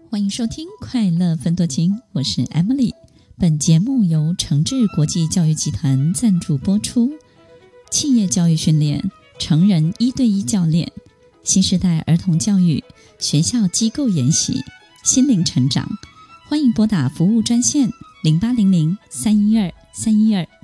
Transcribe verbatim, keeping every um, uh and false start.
欢迎收听快乐分多金，我是 Emily。 本节目由诚志国际教育集团赞助播出。企业教育训练、成人一对一教练、新时代儿童教育、学校机构研习、心灵成长，欢迎拨打服务专线零八零零三一二三一二